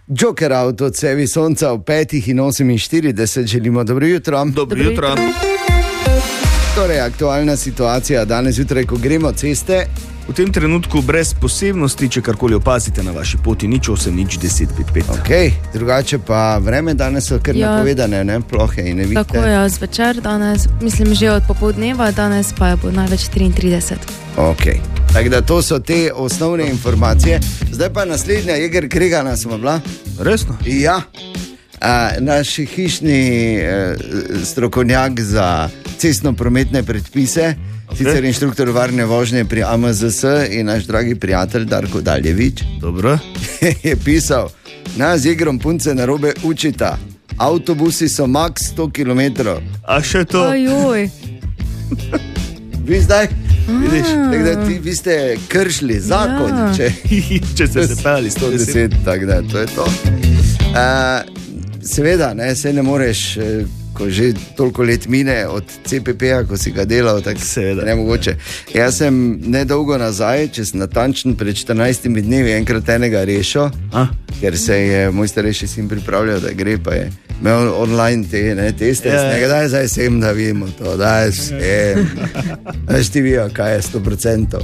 Joker Auto, cevi sonca v 5:48, želimo dobro jutro. Dobro jutro. Torej, aktualna situacija danes zjutraj, ko gremo ceste. V tem trenutku brez posebnosti, če karkoli opazite na vaši poti, nič 8, nič 10, 5, 5. Ok, drugače pa vreme danes so kar napovedane, ne, plohe in ne vidite. Tako je, zvečer danes, mislim že od popoldneva, danes pa bo največ 33. Ok, tako da to so te osnovne informacije. Zdaj pa naslednja, Jeger Kregana smo bila. Resno? Ja, naš hišni strokovnjak za cestno-prometne predpise, sicer inštruktor varne vožnje pri AMZS in naš dragi prijatelj Darko Daljevič. Dobro. Je pisal, nas z Jegrom punce narobe učita, avtobusi so max 100 km. A še to? Ajoj. Vi zdaj? Vidiš, tako da vi ste kršili zakon, če ste se pali 110. Tako da, to je to. Seveda, ne, se ne moreš, ko že toliko let mine od CPP-ja, ko si ga delal, tako ne mogoče. Jaz sem nedolgo nazaj, če sem natančen, pred 14 dnevi enkrat enega rešil, ker se je moj starejši sin pripravljal, da gre, pa je imel online te teste, daj zdaj sem, da vidimo to, daj sem. Daš ti vijo, kaj je 100%?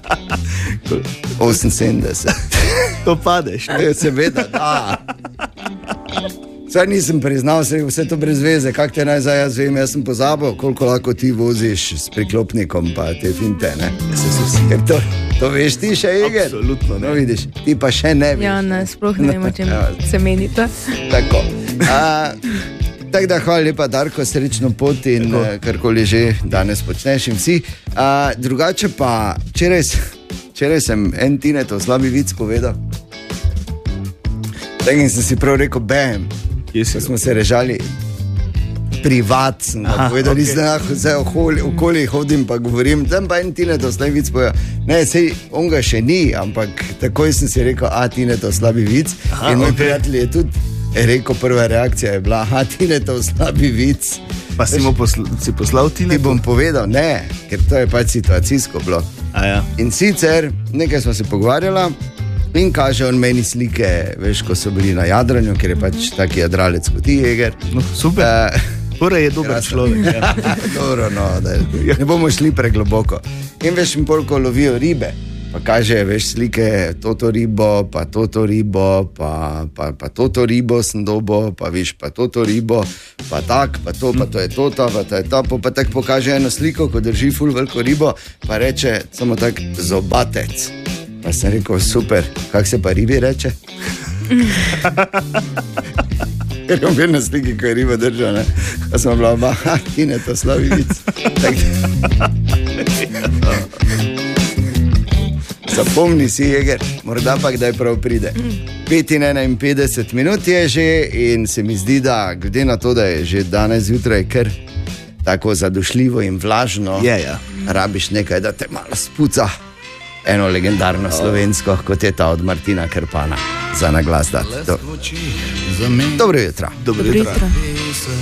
78. To padeš. Seveda, da. Saj nisem priznal, vse to brez veze, kak te naj zdaj jaz vem, jaz sem pozabil, koliko lahko ti voziš s priklopnikom, pa te finte, ne? To veš ti še, Jeger? Absolutno, ne. No, vidiš, ti pa še ne veš. Ja, ne, sploh ne vem, o čem se menite. Tako. Tako da hvala lepa, Darko, srečno pot in karkoli že danes počneš in vsi. Drugače pa, včeraj sem en Tinetov slabi vic povedal. Tak in sem si prav rekel, bam, ko smo se režali privat, sem ga povedal, nisem okoli hodim pa govorim, tam pa en Tinetov slabi vic povedal. Ne, sej on ga še ni, ampak takoj sem si rekel, Tinetov slabi vic. In moj prijatelj je tudi rekel, prva reakcija je bila, Tinetov slabi vic. Pa si mu poslal Tinetov? Ti bom povedal, ne, ker to je pač situacijsko bilo. In sicer, nekaj smo se pogovarjala in kaže on meni slike, veš, ko so bili na jadranju, ker je pač taki jadralec kot ti, Jeger. No, super. Torej je dober človek. Dobro, no, ne bomo šli pregloboko. In veš, mi polko lovijo ribe. Pa kaže, veš, slike, toto ribo, pa toto ribo, pa toto ribo sem dobo, pa viš, pa toto ribo, pa tak, pa to je toto, pa to je to, pa tak pokaže eno sliko, ko drži ful veliko ribo, pa reče samo tak zobatec. Pa sem rekel, super, kak se pa ribi reče? Ker je bil na sliki, ko je riba držal, ne? Pa sem bila oba, Tinetov slabi vic. Zapomni si, Jeger, morda pa kdaj prav pride. 5:51 minut je že in se mi zdi, da glede na to, da je že danes zjutraj kar tako zadušljivo in vlažno, rabiš nekaj, da te malo spuca. Eno legendarno slovensko, kot je ta od Martina Krpana, za naglas dati. Dobro jutro. Dobro jutro.